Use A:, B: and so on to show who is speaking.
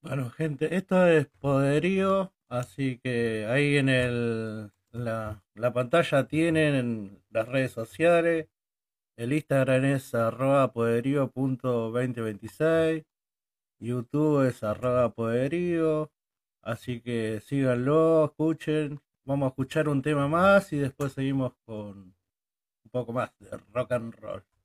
A: Bueno, gente, esto es Poderío, así que ahí en la pantalla tienen las redes sociales. El Instagram es @poderío.2026. YouTube es @poderío. Así que síganlo, escuchen. Vamos a escuchar un tema más y después seguimos con un poco más de rock and roll.